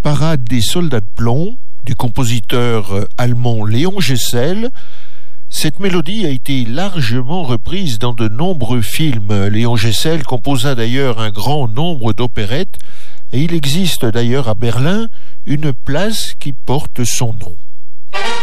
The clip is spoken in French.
Parade des soldats de plomb du compositeur allemand Léon Gessel. Cette mélodie a été largement reprise dans de nombreux films. Léon Gessel composa d'ailleurs un grand nombre d'opérettes et il existe d'ailleurs à Berlin une place qui porte son nom.